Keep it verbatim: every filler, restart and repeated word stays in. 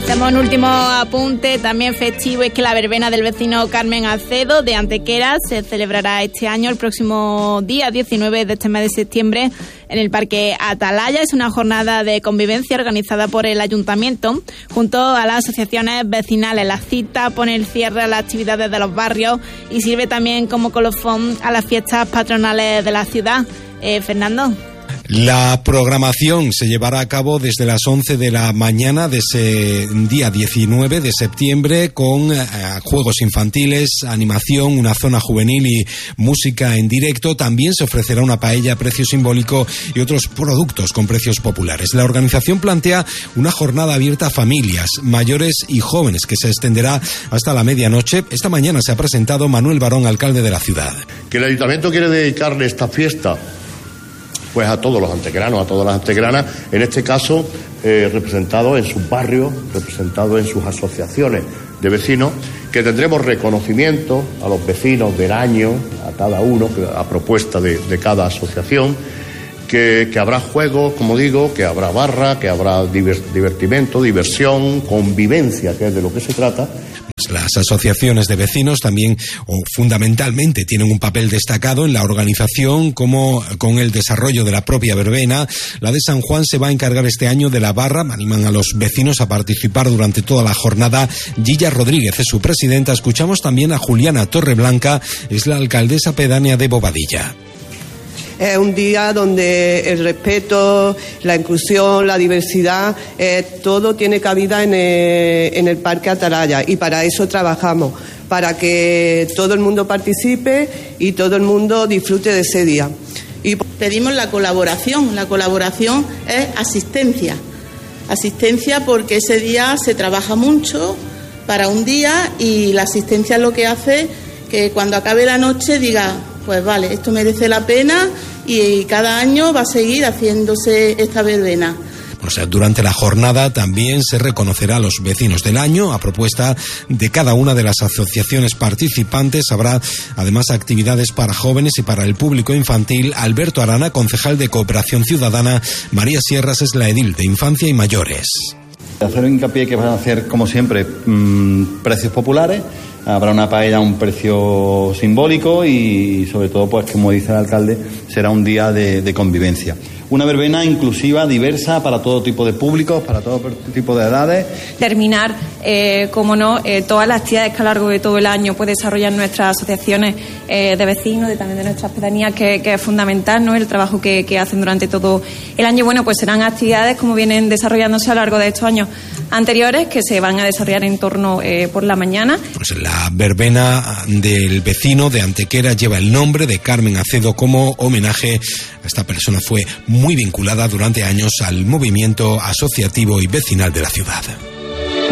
Hacemos un último apunte, también festivo, es que la verbena del vecino Carmen Acedo de Antequera se celebrará este año, el próximo día diecinueve de este mes de septiembre, en el Parque Atalaya. Es una jornada de convivencia organizada por el Ayuntamiento junto a las asociaciones vecinales. La cita pone el cierre a las actividades de los barrios y sirve también como colofón a las fiestas patronales de la ciudad. Eh, Fernando. La programación se llevará a cabo desde las once de la mañana de ese día diecinueve de septiembre con eh, juegos infantiles, animación, una zona juvenil y música en directo. También se ofrecerá una paella a precio simbólico y otros productos con precios populares. La organización plantea una jornada abierta a familias, mayores y jóvenes que se extenderá hasta la medianoche. Esta mañana se ha presentado Manuel Barón, alcalde de la ciudad. Que el Ayuntamiento quiere dedicarle esta fiesta pues a todos los antequeranos, a todas las antequeranas, en este caso eh, representados en sus barrios, representados en sus asociaciones de vecinos, que tendremos reconocimiento a los vecinos del año, a cada uno, a propuesta de, de cada asociación, que, que habrá juegos, como digo, que habrá barra, que habrá divertimento, diversión, convivencia, que es de lo que se trata. Las asociaciones de vecinos también o fundamentalmente tienen un papel destacado en la organización, como con el desarrollo de la propia verbena. La de San Juan se va a encargar este año de la barra. Animan a los vecinos a participar durante toda la jornada. Gilla Rodríguez es su presidenta. Escuchamos también a Juliana Torreblanca, es la alcaldesa pedánea de Bobadilla. Es un día donde el respeto, la inclusión, la diversidad, eh, todo tiene cabida en el, en el Parque Atalaya, y para eso trabajamos, para que todo el mundo participe y todo el mundo disfrute de ese día. Y pedimos la colaboración, la colaboración es asistencia, asistencia porque ese día se trabaja mucho para un día y la asistencia es lo que hace que cuando acabe la noche diga, pues vale, esto merece la pena y cada año va a seguir haciéndose esta verbena. O sea, durante la jornada también se reconocerá a los vecinos del año. A propuesta de cada una de las asociaciones participantes habrá además actividades para jóvenes y para el público infantil. Alberto Arana, concejal de Cooperación Ciudadana. María Sierras es la edil de Infancia y Mayores. Hacer hincapié que van a hacer, como siempre, mmm, precios populares. Habrá una paella a un precio simbólico y, sobre todo, pues como dice el alcalde, será un día de, de convivencia. Una verbena inclusiva, diversa, para todo tipo de públicos, para todo tipo de edades. Terminar, eh, como no, eh, todas las actividades que a lo largo de todo el año puede desarrollar nuestras asociaciones eh, de vecinos, de, también de nuestras pedanías, que, que es fundamental, ¿no? El trabajo que, que hacen durante todo el año. Bueno, pues serán actividades como vienen desarrollándose a lo largo de estos años anteriores, que se van a desarrollar en torno eh, por la mañana. Pues la verbena del vecino de Antequera lleva el nombre de Carmen Acedo como homenaje a esta persona. Fue muy vinculada durante años al movimiento asociativo y vecinal de la ciudad.